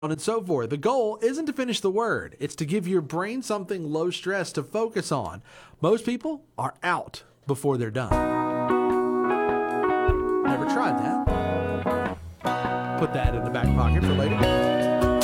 and so forth. The goal isn't to finish the word, it's to give your brain something low stress to focus on. Most people are out before they're done. Never tried that? Put that in the back pocket for later.